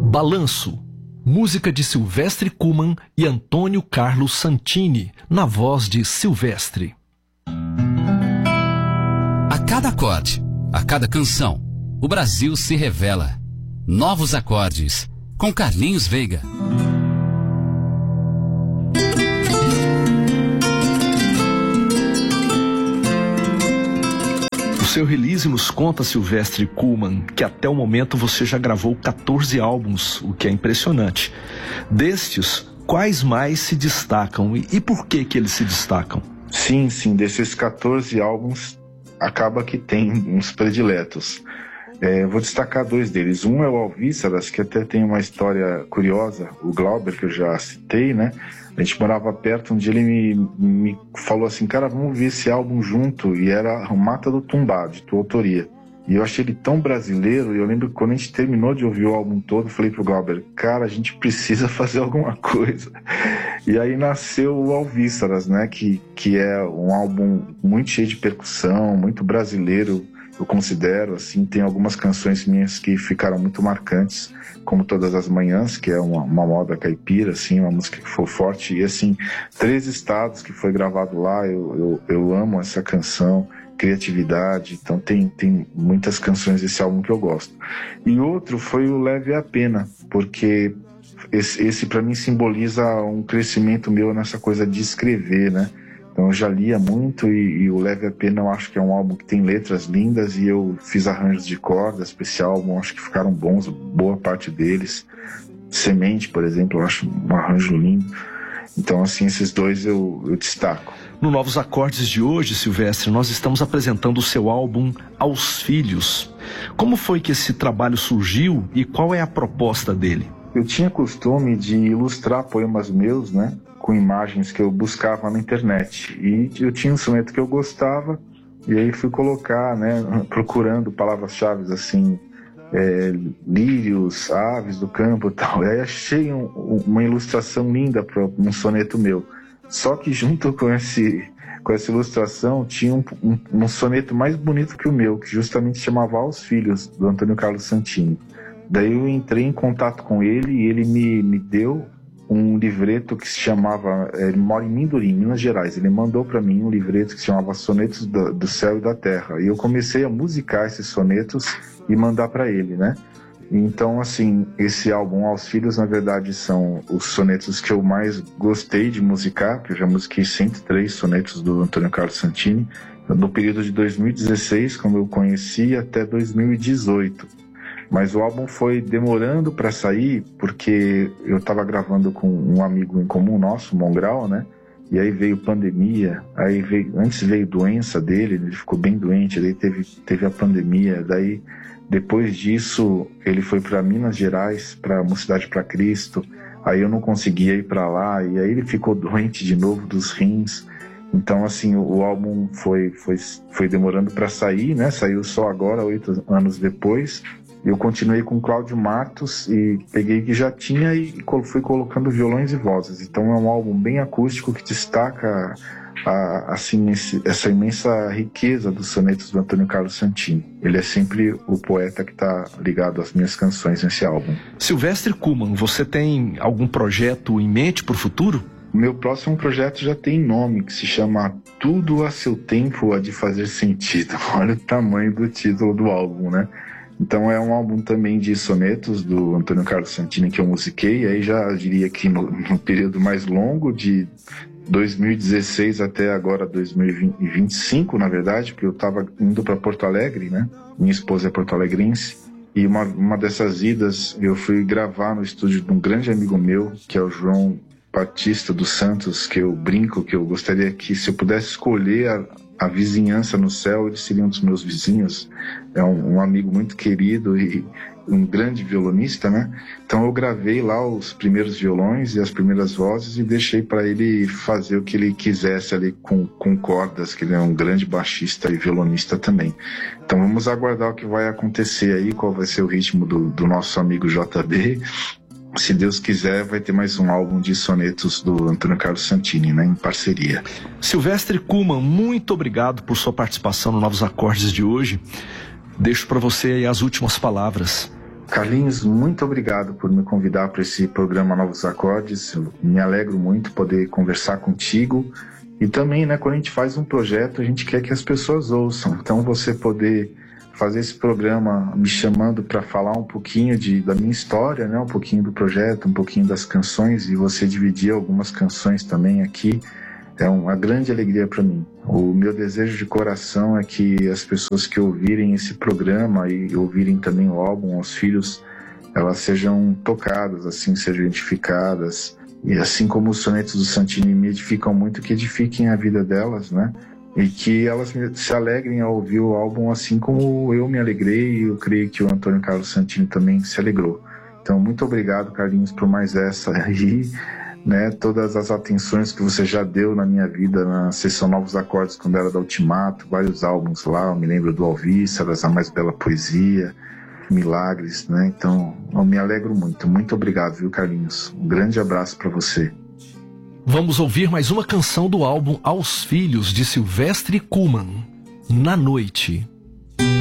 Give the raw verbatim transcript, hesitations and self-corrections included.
Balanço, música de Silvestre Kuhlmann e Antônio Carlos Santini, na voz de Silvestre. A cada acorde, a cada canção, o Brasil se revela. Novos acordes, com Carlinhos Veiga. O seu release nos conta, Silvestre Kuhlmann, que até o momento você já gravou quatorze álbuns, o que é impressionante. Destes, quais mais se destacam e, e por que que eles se destacam? Sim, sim, desses quatorze álbuns, acaba que tem uns prediletos. É, vou destacar dois deles. Um é o Alvíceras, que até tem uma história curiosa, o Glauber, que eu já citei, né? A gente morava perto, um dia ele me, me falou assim, cara, vamos ver esse álbum junto, e era o Mata do Tumbá, de tua autoria. E eu achei ele tão brasileiro, e eu lembro que quando a gente terminou de ouvir o álbum todo, eu falei pro Glauber, cara, a gente precisa fazer alguma coisa. E aí nasceu o Alvíceras, né, que, que é um álbum muito cheio de percussão, muito brasileiro, eu considero, assim, tem algumas canções minhas que ficaram muito marcantes, como Todas as Manhãs, que é uma, uma moda caipira, assim, uma música que foi forte, e assim, Três Estados, que foi gravado lá, eu, eu, eu amo essa canção, criatividade, então tem, tem muitas canções desse álbum que eu gosto. E outro foi o Leve a Pena, porque esse, esse para mim simboliza um crescimento meu nessa coisa de escrever, né? Então eu já lia muito e, e o Leve a Pena eu acho que é um álbum que tem letras lindas e eu fiz arranjos de cordas para esse álbum, acho que ficaram bons, boa parte deles. Semente, por exemplo, eu acho um arranjo lindo. Então assim, esses dois eu, eu destaco. No Novos Acordes de hoje, Silvestre, nós estamos apresentando o seu álbum Aos Filhos. Como foi que esse trabalho surgiu e qual é a proposta dele? Eu tinha costume de ilustrar poemas meus, né, com imagens que eu buscava na internet. E eu tinha um soneto que eu gostava, e aí fui colocar, né, procurando palavras-chave assim, é, lírios, aves do campo e tal. E aí achei um, uma ilustração linda para um soneto meu. Só que junto com, esse, com essa ilustração tinha um, um, um soneto mais bonito que o meu, que justamente chamava Aos Filhos, do Antônio Carlos Santini. Daí eu entrei em contato com ele e ele me, me deu um livreto que se chamava, ele mora em Mindurim, Minas Gerais, ele mandou para mim um livreto que se chamava Sonetos do, do Céu e da Terra, e eu comecei a musicar esses sonetos e mandar para ele, né? Então, assim, esse álbum Aos Filhos, na verdade, são os sonetos que eu mais gostei de musicar, que eu já musiquei cento e três sonetos do Antônio Carlos Santini, no período de dois mil e dezesseis, quando eu conheci, até dois mil e dezoito. Mas o álbum foi demorando para sair, porque eu estava gravando com um amigo em comum nosso, o Mongrau, né? E aí veio pandemia, aí veio, antes veio doença dele, ele ficou bem doente, daí teve, teve a pandemia, daí depois disso ele foi para Minas Gerais, para Mocidade para Cristo, aí eu não conseguia ir para lá, e aí ele ficou doente de novo dos rins. Então assim, o, o álbum foi, foi, foi demorando para sair, né? Saiu só agora, oito anos depois. Eu continuei com Cláudio Matos e peguei que já tinha e fui colocando violões e vozes. Então é um álbum bem acústico que destaca a, assim, esse, essa imensa riqueza dos sonetos do Antônio Carlos Santini. Ele é sempre o poeta que está ligado às minhas canções nesse álbum. Silvestre Kuhlmann, você tem algum projeto em mente para o futuro? Meu próximo projeto já tem nome, que se chama Tudo a Seu Tempo Há de Fazer Sentido. Olha o tamanho do título do álbum, né? Então é um álbum também de sonetos do Antônio Carlos Santini que eu musiquei, aí já diria que no, no período mais longo, de dois mil e dezesseis até agora dois mil e vinte e cinco, na verdade, porque eu estava indo para Porto Alegre, né? Minha esposa é porto-alegrense, e uma, uma dessas idas eu fui gravar no estúdio de um grande amigo meu, que é o João Batista dos Santos, que eu brinco que eu gostaria que, se eu pudesse escolher a a vizinhança no céu, ele seria um dos meus vizinhos. É um, um amigo muito querido e um grande violonista, né? Então eu gravei lá os primeiros violões e as primeiras vozes e deixei para ele fazer o que ele quisesse ali com, com cordas, que ele é um grande baixista e violonista também. Então vamos aguardar o que vai acontecer aí, qual vai ser o ritmo do, do nosso amigo J B. Se Deus quiser, vai ter mais um álbum de sonetos do Antônio Carlos Santini, né, em parceria. Silvestre Kuhlmann, muito obrigado por sua participação no Novos Acordes de hoje. Deixo para você aí as últimas palavras. Carlinhos, muito obrigado por me convidar para esse programa Novos Acordes. Eu me alegro muito poder conversar contigo. E também, né, quando a gente faz um projeto, a gente quer que as pessoas ouçam. Então, você poder fazer esse programa me chamando para falar um pouquinho de, da minha história, né, um pouquinho do projeto, um pouquinho das canções, e você dividir algumas canções também aqui, é uma grande alegria para mim. O meu desejo de coração é que as pessoas que ouvirem esse programa e ouvirem também o álbum, os filhos, elas sejam tocadas, assim, sejam edificadas. E assim como os sonetos do Santini me edificam muito, que edifiquem a vida delas, né? E que elas se alegrem ao ouvir o álbum assim como eu me alegrei, e eu creio que o Antônio Carlos Santini também se alegrou. Então, muito obrigado, Carlinhos, por mais essa aí, né? Todas as atenções que você já deu na minha vida, na sessão Novos Acordes, quando era da Ultimato, vários álbuns lá, eu me lembro do Alvíceras, A Mais Bela Poesia, Milagres, né? Então, eu me alegro muito. Muito obrigado, viu, Carlinhos? Um grande abraço para você. Vamos ouvir mais uma canção do álbum Aos Filhos, de Silvestre Kuhlmann, Na Noite.